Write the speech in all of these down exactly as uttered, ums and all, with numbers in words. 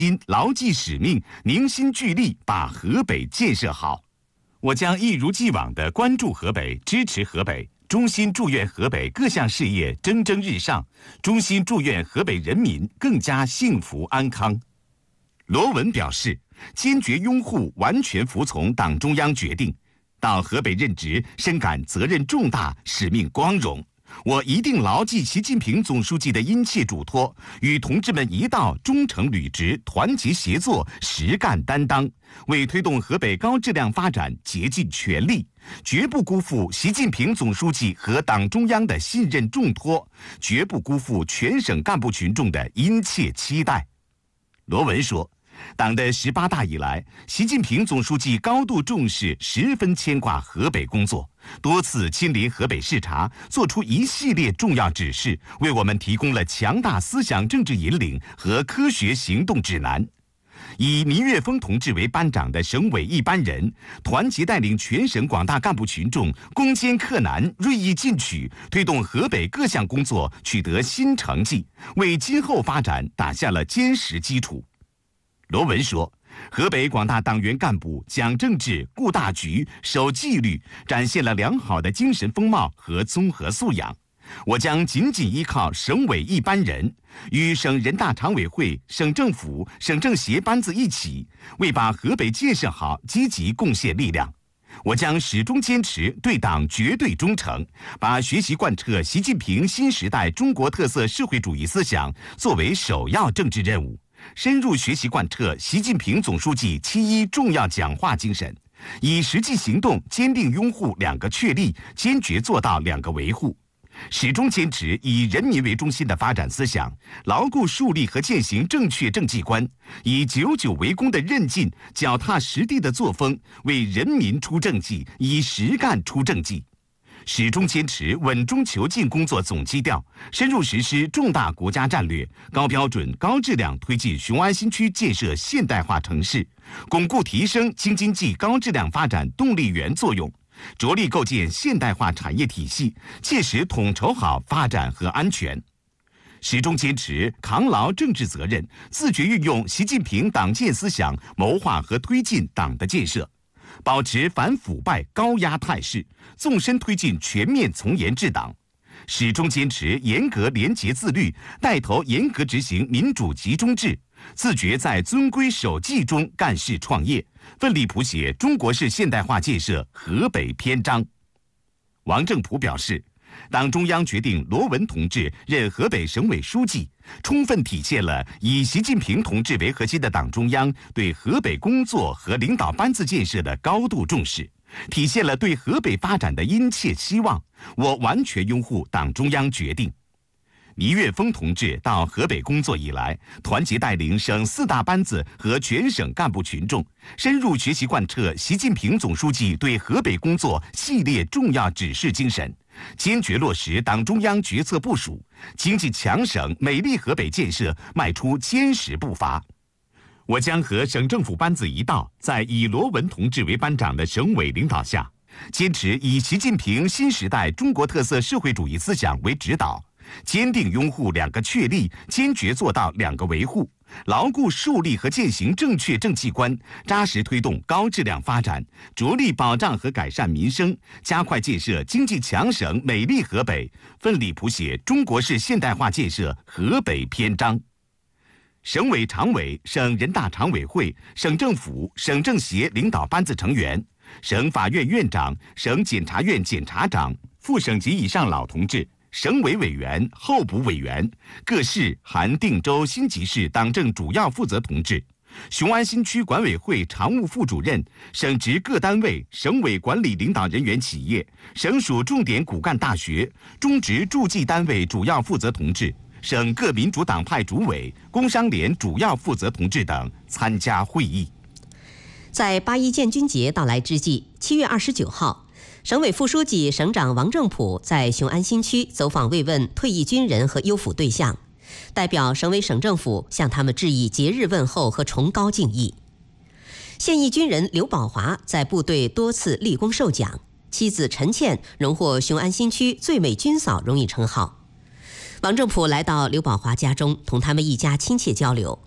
因牢记使命，凝心聚力，把河北建设好。我将一如既往地关注河北，支持河北，衷心祝愿河北各项事业蒸蒸日上，衷心祝愿河北人民更加幸福安康。罗文表示，坚决拥护、完全服从党中央决定，到河北任职，深感责任重大，使命光荣。我一定牢记习近平总书记的殷切嘱托，与同志们一道忠诚履职、团结协作、实干担当，为推动河北高质量发展竭尽全力，绝不辜负习近平总书记和党中央的信任重托，绝不辜负全省干部群众的殷切期待。罗文说，党的十八大以来，习近平总书记高度重视，十分牵挂河北工作，多次亲临河北视察，作出一系列重要指示，为我们提供了强大思想政治引领和科学行动指南。以倪岳峰同志为班长的省委一班人，团结带领全省广大干部群众，攻坚克难，锐意进取，推动河北各项工作取得新成绩，为今后发展打下了坚实基础。罗文说，河北广大党员干部讲政治、顾大局、守纪律，展现了良好的精神风貌和综合素养。我将紧紧依靠省委一班人，与省人大常委会、省政府、省政协班子一起，为把河北建设好积极贡献力量。我将始终坚持对党绝对忠诚，把学习贯彻习近平新时代中国特色社会主义思想作为首要政治任务，深入学习贯彻习近平总书记七一重要讲话精神，以实际行动坚定拥护两个确立，坚决做到两个维护，始终坚持以人民为中心的发展思想，牢固树立和践行正确政绩观，以久久为功的韧劲、脚踏实地的作风，为人民出政绩，以实干出政绩。始终坚持稳中求进工作总基调，深入实施重大国家战略，高标准、高质量推进雄安新区建设现代化城市，巩固提升京津冀高质量发展动力源作用，着力构建现代化产业体系，切实统筹好发展和安全。始终坚持扛牢政治责任，自觉运用习近平党建思想，谋划和推进党的建设，保持反腐败高压态势，纵深推进全面从严治党，始终坚持严格廉洁自律，带头严格执行民主集中制，自觉在遵规守纪中干事创业，奋力谱写中国式现代化建设河北篇章。王正普表示，党中央决定罗文同志任河北省委书记，充分体现了以习近平同志为核心的党中央对河北工作和领导班子建设的高度重视，体现了对河北发展的殷切期望。我完全拥护党中央决定。倪岳峰同志到河北工作以来，团结带领省四大班子和全省干部群众，深入学习贯彻习近平总书记对河北工作系列重要指示精神，坚决落实党中央决策部署，经济强省、美丽河北建设迈出坚实步伐。我将和省政府班子一道，在以罗文同志为班长的省委领导下，坚持以习近平新时代中国特色社会主义思想为指导，坚定拥护两个确立，坚决做到两个维护，牢固树立和践行正确政绩观，扎实推动高质量发展，着力保障和改善民生，加快建设经济强省美丽河北，奋力谱写中国式现代化建设河北篇章。省委常委、省人大常委会、省政府、省政协领导班子成员，省法院院长、省检察院检察长、副省级以上老同志，省委委员、候补委员，各市含定州、新集市党政主要负责同志，雄安新区管委会常务副主任，省直各单位、省委管理领导人员企业，省属重点骨干大学、中直驻纪单位主要负责同志，省各民主党派主委、工商联主要负责同志等参加会议。 在八一建军节到来之际，七月二十九号，省委副书记、省长王正普在雄安新区走访慰问退役军人和优抚对象，代表省委省政府向他们致以节日问候和崇高敬意。现役军人刘宝华在部队多次立功受奖，妻子陈倩荣获雄安新区最美军嫂荣誉称号。王正普来到刘宝华家中，同他们一家亲切交流。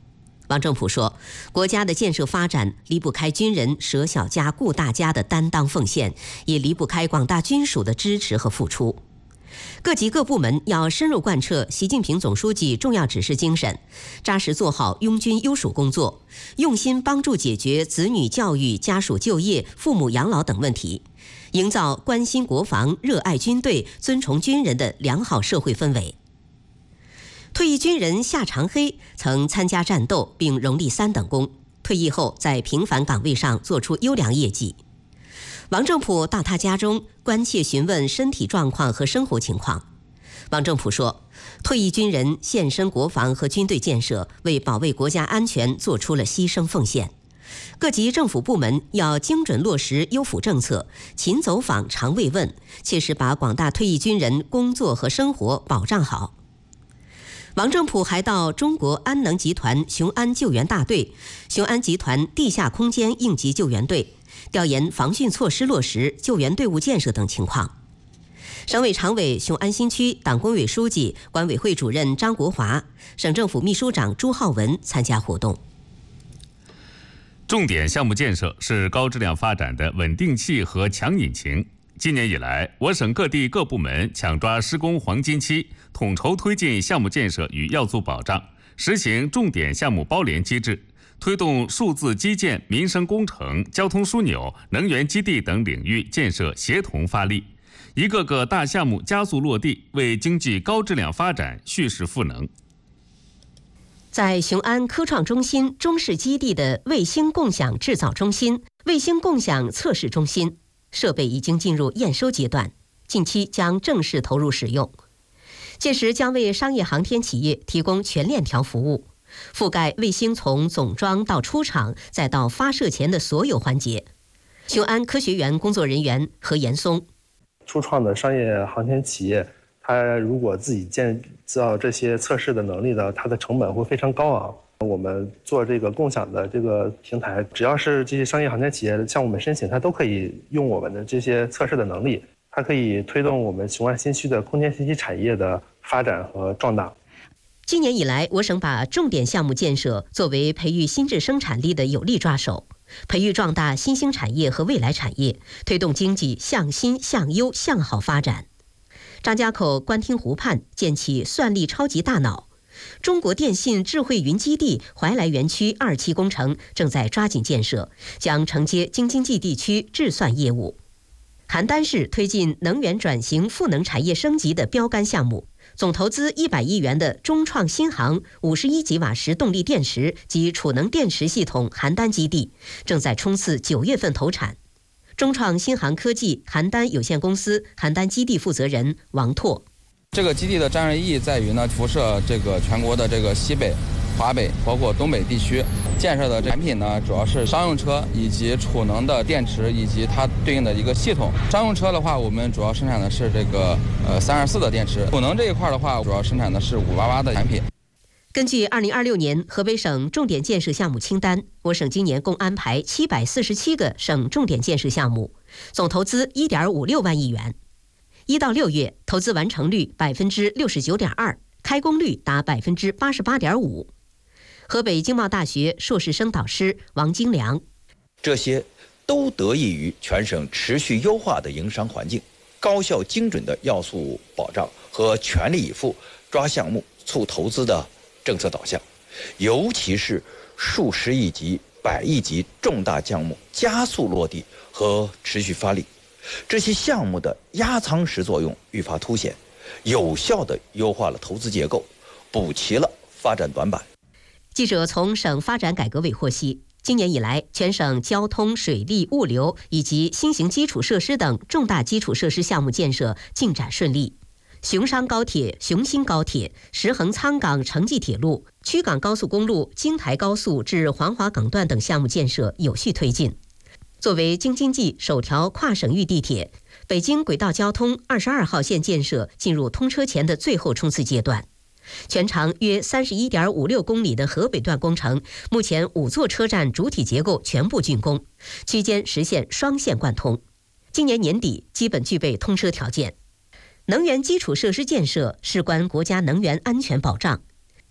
王正普说，国家的建设发展离不开军人舍小家顾大家的担当奉献，也离不开广大军属的支持和付出。各级各部门要深入贯彻习近平总书记重要指示精神，扎实做好拥军优属工作，用心帮助解决子女教育、家属就业、父母养老等问题，营造关心国防、热爱军队、尊崇军人的良好社会氛围。退役军人夏长黑曾参加战斗并荣立三等功，退役后在平凡岗位上做出优良业绩。王正普到他家中关切询问身体状况和生活情况。王正普说，退役军人献身国防和军队建设，为保卫国家安全做出了牺牲奉献。各级政府部门要精准落实优抚政策，勤走访常慰问，切实把广大退役军人工作和生活保障好。王正普还到中国安能集团雄安救援大队、雄安集团地下空间应急救援队调研防汛措施落实、救援队伍建设等情况。省委常委、雄安新区党工委书记、管委会主任张国华，省政府秘书长朱浩文参加活动。 重点项目建设是高质量发展的稳定器和强引擎。今年以来，我省各地各部门抢抓施工黄金期，统筹推进项目建设与要素保障，实行重点项目包联机制，推动数字基建、民生工程、交通枢纽、能源基地等领域建设协同发力，一个个大项目加速落地，为经济高质量发展蓄势赋能。 在雄安科创中心中试基地的卫星共享制造中心、卫星共享测试中心，设备已经进入验收阶段，近期将正式投入使用。届时将为商业航天企业提供全链条服务，覆盖卫星从总装到出厂再到发射前的所有环节。雄安科学园工作人员何延松： 初创的商业航天企业，它如果自己建造这些测试的能力呢，它的成本会非常高昂。我们做这个共享的这个平台，只要是这些商业航天企业向我们申请，它都可以用我们的这些测试的能力，它可以推动我们雄安新区的空间信息产业的发展和壮大。 今年以来，我省把重点项目建设作为培育新质生产力的有力抓手，培育壮大新兴产业和未来产业，推动经济向新、向优、向好发展。张家口官厅湖畔建起算力超级大脑，中国电信智慧云基地怀来园区二期工程正在抓紧建设，将承接京津冀地区智算业务。邯郸市推进能源转型赋能产业升级的标杆项目，总投资一百亿元的中创新航五十一吉瓦时动力电池及储能电池系统邯郸基地正在冲刺九月份投产。中创新航科技邯郸有限公司邯郸基地负责人王拓： 这个基地的战略意义在于呢，辐射这个全国的这个西北、华北，包括东北地区，建设的产品呢，主要是商用车以及储能的电池以及它对应的一个系统。商用车的话，我们主要生产的是这个呃三二四的电池；储能这一块的话，主要生产的是五八八的产品。 根据二零二六年河北省重点建设项目清单，我省今年共安排七百四十七个省重点建设项目，总投资一点五六万亿元。一到六月，投资完成率百分之六十九点二，开工率达百分之八十八点五。河北经贸大学硕士生导师王金良： 这些都得益于全省持续优化的营商环境、高效精准的要素保障和全力以赴抓项目促投资的政策导向，尤其是数十亿级、百亿级重大项目加速落地和持续发力，这些项目的压舱石作用愈发凸显，有效地优化了投资结构，补齐了发展短板。 记者从省发展改革委获悉，今年以来，全省交通、水利、物流以及新型基础设施等重大基础设施项目建设进展顺利。雄商高铁、雄新高铁、石衡苍港城际铁路、曲港高速公路、京台高速至黄骅港段等项目建设有序推进。作为京津冀首条跨省域地铁，北京轨道交通二十二号线建设进入通车前的最后冲刺阶段。全长约三十一点五六公里的河北段工程，目前五座车站主体结构全部竣工，区间实现双线贯通，今年年底基本具备通车条件。能源基础设施建设事关国家能源安全保障。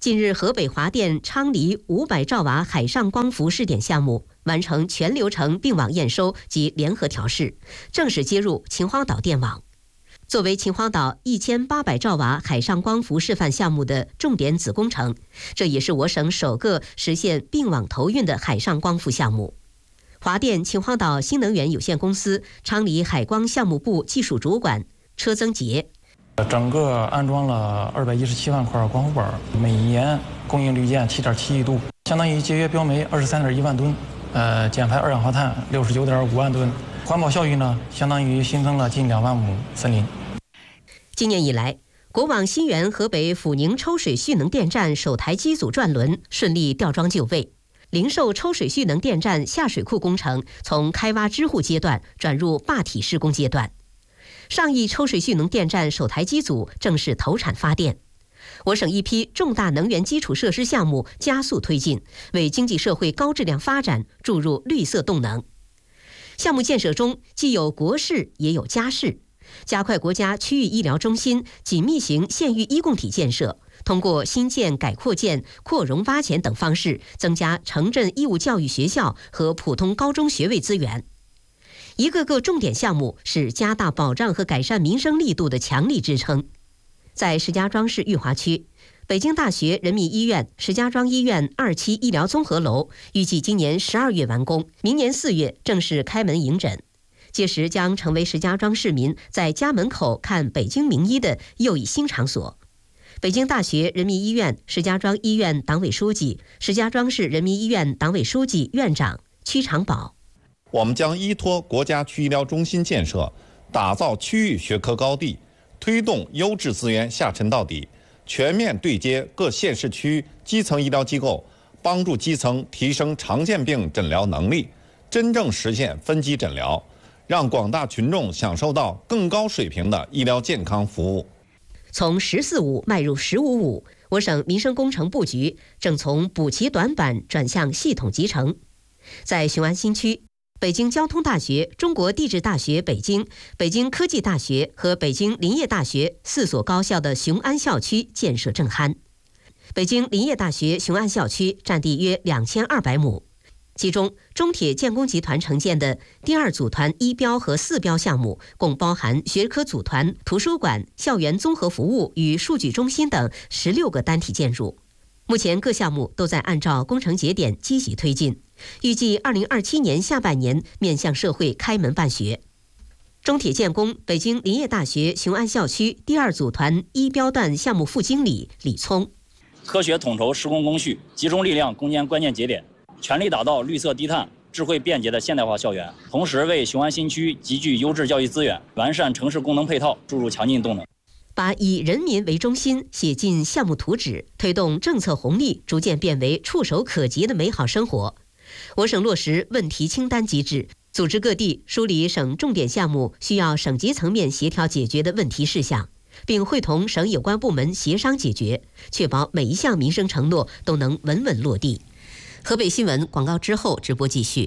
近日，河北华电昌黎五百兆瓦海上光伏试点项目完成全流程并网验收及联合调试，正式接入秦皇岛电网。作为秦皇岛一千八百兆瓦海上光伏示范项目的重点子工程，这也是我省首个实现并网投运的海上光伏项目。华电秦皇岛新能源有限公司昌黎海光项目部技术主管车增杰。 整个安装了二百一十七万块光伏板，每年供应绿箭七点七亿度，相当于节约标煤二十三点一万吨，呃，减排二氧化碳六十九点五万吨，环保效益呢，相当于新增了近两万亩森林。 今年以来，国网新源河北阜宁抽水蓄能电站首台机组转轮顺利吊装就位，灵寿抽水蓄能电站下水库工程从开挖支护阶段转入坝体施工阶段。上亿抽水蓄能电站首台机组正式投产发电，我省一批重大能源基础设施项目加速推进，为经济社会高质量发展注入绿色动能。项目建设中既有国事也有家事，加快国家区域医疗中心紧密型县域医共体建设，通过新建、改扩建、扩容挖潜等方式，增加城镇义务教育学校和普通高中学位资源。一个个重点项目是加大保障和改善民生力度的强力支撑。在石家庄市裕华区，北京大学人民医院石家庄医院二期医疗综合楼预计今年十二月完工，明年四月正式开门迎诊。届时将成为石家庄市民在家门口看北京名医的又一新场所。北京大学人民医院石家庄医院党委书记、石家庄市人民医院党委书记、院长屈长宝。 我们将依托国家区医疗中心建设，打造区域学科高地，推动优质资源下沉到底，全面对接各县市区基层医疗机构，帮助基层提升常见病诊疗能力，真正实现分级诊疗，让广大群众享受到更高水平的医疗健康服务。 从“十四五”迈入“十五五”，我省民生工程布局正从补齐短板转向系统集成。在雄安新区，北京交通大学、中国地质大学北京、北京科技大学和北京林业大学四所高校的雄安校区建设正酣。北京林业大学雄安校区占地约两千二百亩，其中中铁建工集团承建的第二组团一标和四标项目，共包含学科组团、图书馆、校园综合服务与数据中心等十六个单体建筑。目前各项目都在按照工程节点积极推进，预计二零二七年下半年面向社会开门办学。中铁建工北京林业大学雄安校区第二组团一标段项目副经理李聪： 科学统筹施工工序，集中力量攻坚关键节点，全力打造绿色低碳、智慧便捷的现代化校园，同时为雄安新区集聚优质教育资源，完善城市功能配套注入强劲动能。 把以人民为中心写进项目图纸，推动政策红利逐渐变为触手可及的美好生活。我省落实问题清单机制，组织各地梳理省重点项目需要省级层面协调解决的问题事项，并会同省有关部门协商解决，确保每一项民生承诺都能稳稳落地。河北新闻广告之后直播继续。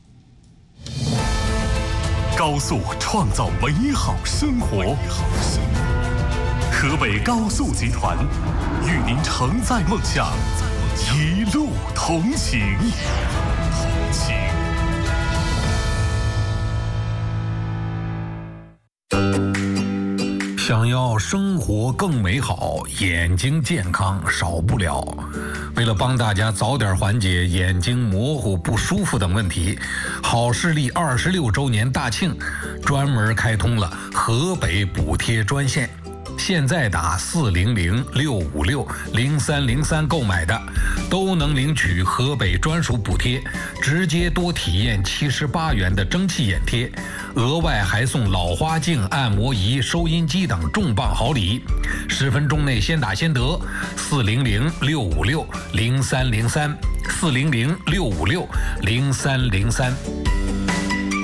高速创造美好生活。河北高速集团与您承载梦想，一路同行。同行。 想要生活更美好，眼睛健康少不了。为了帮大家早点缓解眼睛模糊不舒服等问题，好视力二十六周年大庆专门开通了河北补贴专线。现在打四零零六五六零三零三购买的，都能领取河北专属补贴，直接多体验七十八元的蒸汽眼贴，额外还送老花镜、按摩仪、收音机等重磅好礼。十分钟内先打先得，四零零六五六零三零三，四零零六五六零三零三。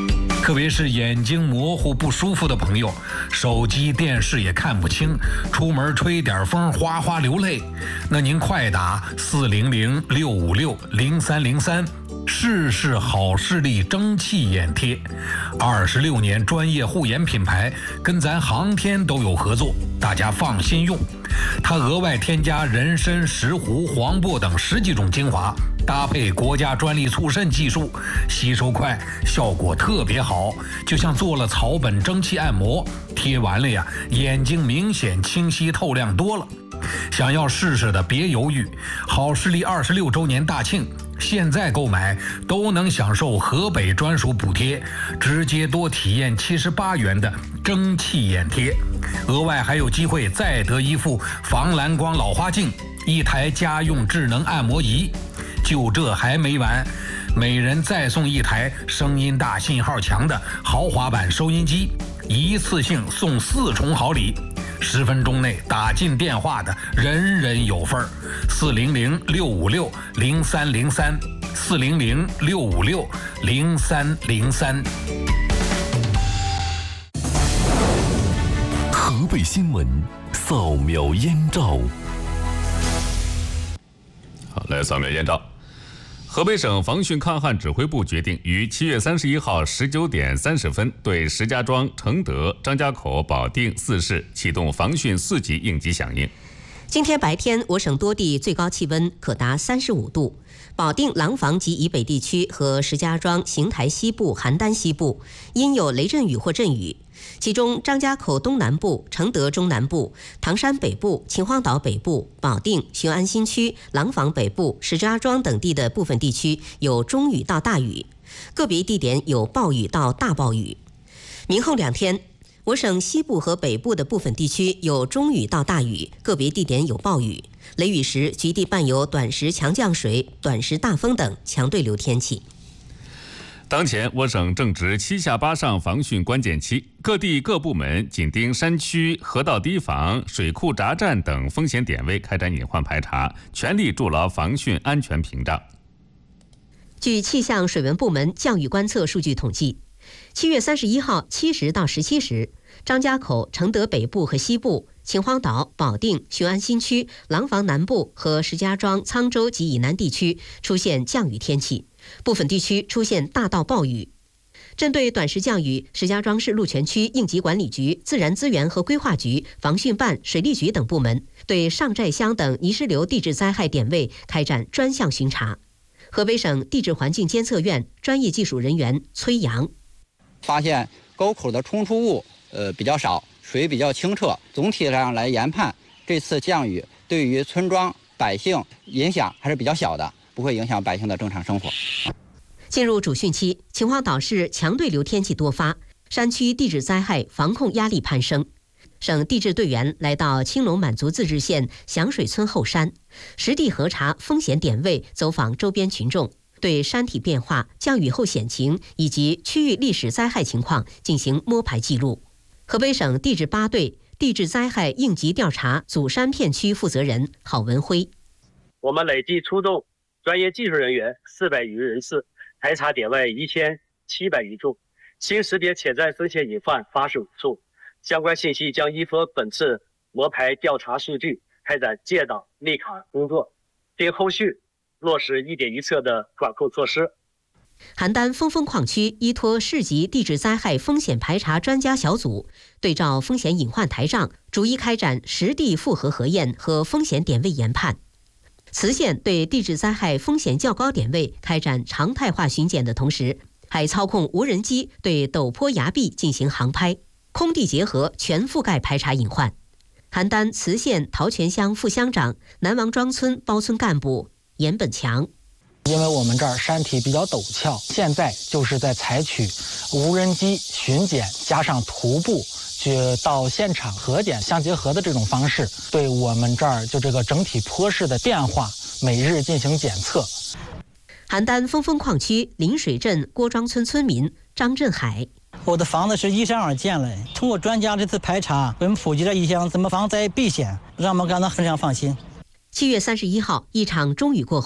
特别是眼睛模糊不舒服的朋友，手机、电视也看不清，出门吹点风哗哗流泪，那您快打四零零六五六零三零三。试试好视力蒸汽眼贴，二十六年专业护眼品牌，跟咱航天都有合作，大家放心用。它额外添加人参、石斛、黄柏等十几种精华，搭配国家专利促渗技术，吸收快，效果特别好，就像做了草本蒸汽按摩，贴完了呀，眼睛明显清晰透亮多了。想要试试的别犹豫，好视力二十六周年大庆，现在购买都能享受河北专属补贴，直接多体验七十八元的蒸汽眼贴，额外还有机会再得一副防蓝光老花镜，一台家用智能按摩仪。就这还没完，每人再送一台声音大、信号强的豪华版收音机，一次性送四重好礼。十分钟内打进电话的人人有份儿。四零零六五六零三零三，四零零六五六零三零三。 河北新闻扫描燕赵。 好，来扫描燕赵。河北省防汛抗旱指挥部决定于七月三十一号十九点三十分对石家庄、承德、张家口、保定四市启动防汛四级应急响应。 今天白天，我省多地最高气温可达三十五度。保定廊坊及以北地区和石家庄、邢台西部、邯郸西部因有雷阵雨或阵雨，其中张家口东南部、承德中南部、唐山北部、秦皇岛北部、保定、雄安新区、廊坊北部、石家庄等地的部分地区有中雨到大雨，个别地点有暴雨到大暴雨。明后两天，我省西部和北部的部分地区有中雨到大雨，个别地点有暴雨。雷雨时，局地伴有短时强降水、短时大风等强对流天气。 当前，我省正值七下八上防汛关键期，各地各部门紧盯山区、河道堤防、水库闸站等风险点位开展隐患排查，全力筑牢防汛安全屏障。 据气象水文部门降雨观测数据统计，七月三十一号七时到十七时，张家口、承德北部和西部、秦皇岛、保定、雄安新区、廊坊南部和石家庄、沧州及以南地区出现降雨天气，部分地区出现大到暴雨。针对短时降雨，石家庄市鹿泉区应急管理局、自然资源和规划局、防汛办、水利局等部门对上寨乡等泥石流地质灾害点位开展专项巡查。河北省地质环境监测院专业技术人员崔阳发现沟口的冲出物呃比较少，水比较清澈，总体上来研判，这次降雨对于村庄百姓影响还是比较小的，不会影响百姓的正常生活。 进入主汛期，秦皇岛市强对流天气多发，山区地质灾害防控压力攀升。省地质队员来到青龙满族自治县响水村后山，实地核查风险点位，走访周边群众，对山体变化、降雨后险情以及区域历史灾害情况进行摸排记录。河北省地质八队地质灾害应急调查祖山片区负责人郝文辉： 我们累计出动专业技术人员四百余人次，排查点位一千七百余处，经识别潜在风险隐患八十五处。相关信息将依托本次摸排调查数据开展建档立卡工作，并后续落实一点一测的管控措施。 邯郸峰峰矿区依托市级地质灾害风险排查专家小组，对照风险隐患台账，逐一开展实地复核核验和风险点位研判。磁县对地质灾害风险较高点位开展常态化巡检的同时，还操控无人机对陡坡崖壁进行航拍，空地结合全覆盖排查隐患。邯郸磁县陶泉乡副乡长、南王庄村包村干部严本强： 因为我们这儿山体比较陡峭，现在就是在采取无人机巡检加上徒步去到现场核检相结合的这种方式，对我们这儿就这个整体坡势的变化每日进行检测。 邯郸峰峰矿区临水镇郭庄村村民张振海： 我的房子是依山而建的，通过专家这次排查，给我们普及了一项怎么防灾避险，让我们感到非常放心。 七月三十一号，一场中雨过后，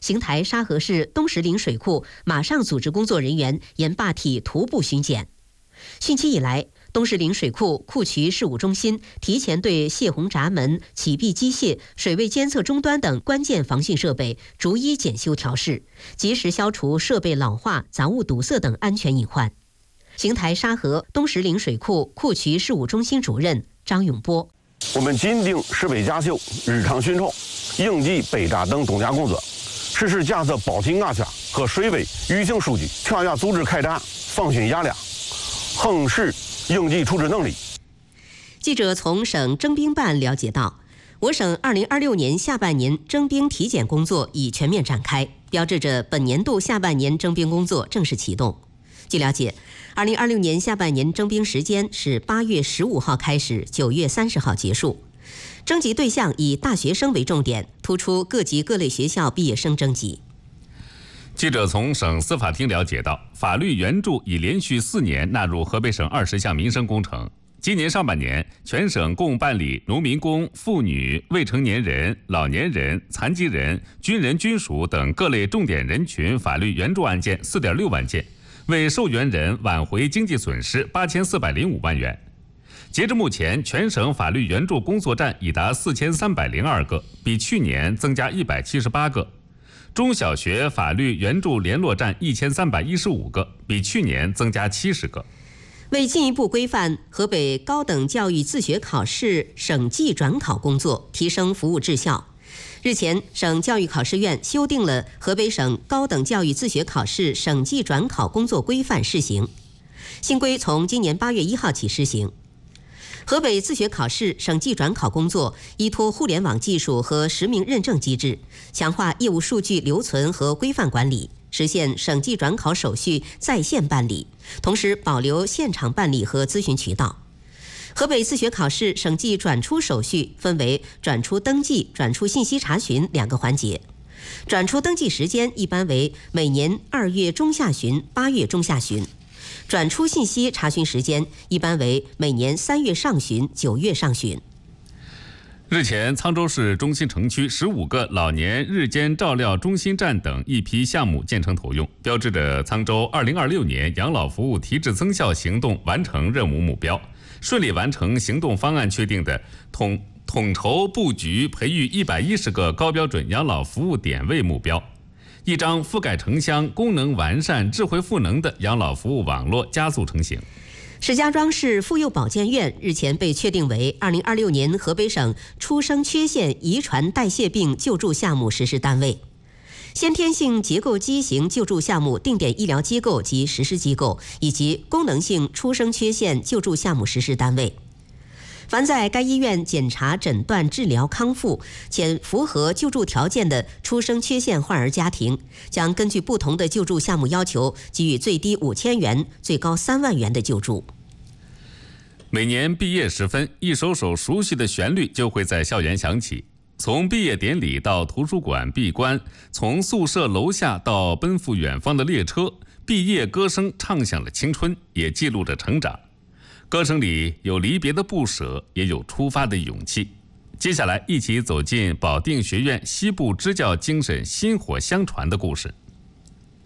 邢台沙河市东石陵水库马上组织工作人员沿坝体徒步巡检。汛期以来，东石陵水库库渠事务中心提前对泄洪闸门、启闭机械、水位监测终端等关键防汛设备逐一检修调试，及时消除设备老化、杂物堵塞等安全隐患。邢台沙河东石陵水库库渠事务中心主任张永波： 我们紧盯设备检修、日常巡查、应急备闸等动检工作，实时监测保体压下和水位运行数据，全员组织开展防汛压量、横实应急处置能力。 记者从省征兵办了解到，我省二零二六年下半年征兵体检工作已全面展开，标志着本年度下半年征兵工作正式启动。据了解，二零二六年下半年征兵时间是八月十五号开始，九月三十号结束。征集对象以大学生为重点，突出各级各类学校毕业生征集。 记者从省司法厅了解到，法律援助已连续四年纳入河北省二十项民生工程。今年上半年，全省共办理农民工、妇女、未成年人、老年人、残疾人、军人军属等各类重点人群法律援助案件四点六万件，为受援人挽回经济损失八千四百零五万元。截至目前，全省法律援助工作站已达四千三百零二个，比去年增加一百七十八个。中小学法律援助联络站一千三百一十五个，比去年增加七十个。 为进一步规范河北高等教育自学考试审计转考工作，提升服务质效，日前，省教育考试院修订了河北省高等教育自学考试审计转考工作规范试行。新规从今年八月一号起施行。河北自学考试审计转考工作依托互联网技术和实名认证机制，强化业务数据留存和规范管理，实现审计转考手续在线办理，同时保留现场办理和咨询渠道。河北自学考试审计转出手续分为转出登记、转出信息查询两个环节。转出登记时间一般为每年二月中下旬、八月中下旬。转出信息查询时间一般为每年三月上旬、九月上旬。 日前，沧州市中心城区十五个老年日间照料中心站等一批项目建成投用，标志着沧州二零二六年养老服务提质增效行动完成任务目标，顺利完成行动方案确定的统统筹布局培育一百一十个高标准养老服务点位目标。一张覆盖城乡、功能完善、智慧赋能的养老服务网络加速成型。 石家庄市妇幼保健院日前被确定为二零二六年河北省出生缺陷遗传代谢病救助项目实施单位。先天性结构畸形救助项目定点医疗机构及实施机构，以及功能性出生缺陷救助项目实施单位。凡在该医院检查、诊断、治疗、康复且符合救助条件的出生缺陷患儿家庭，将根据不同的救助项目要求，给予最低五千元、最高三万元的救助。 每年毕业时分，一首首熟悉的旋律就会在校园响起。从毕业典礼到图书馆闭关，从宿舍楼下到奔赴远方的列车，毕业歌声唱响了青春，也记录着成长。歌声里有离别的不舍，也有出发的勇气。接下来，一起走进保定学院西部支教精神薪火相传的故事。